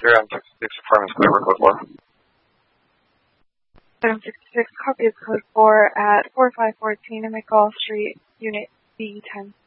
You're on 66 Apartments, Clever, code 4. Item 66, copy of code 4 at 4514 McGall Street, Unit B10.